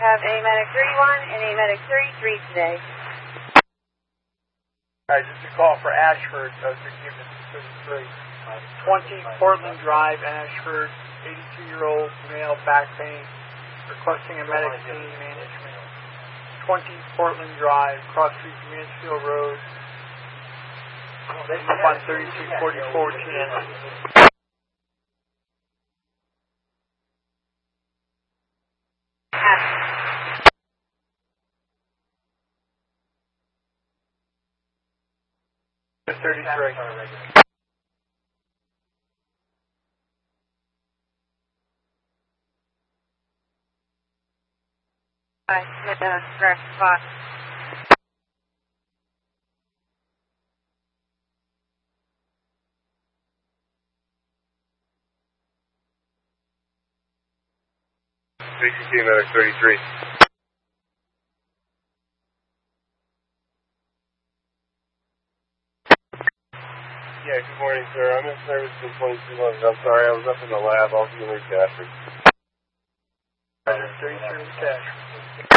have a medic 31 and a medic 33 today. Alright, this is a call for Ashford, unit 33. 20 Portland Drive, Ashford, 82-year-old male, back pain, requesting a medic pain management. 20 Portland Drive, cross street Mansfield Road, up on 3244 TN. The 33. Correct spot. VCT medic 33. Yeah, good morning, sir. I'm in service in 22 months. I'm sorry, I was up in the lab. I'll be in Ashford. 33 Ashford.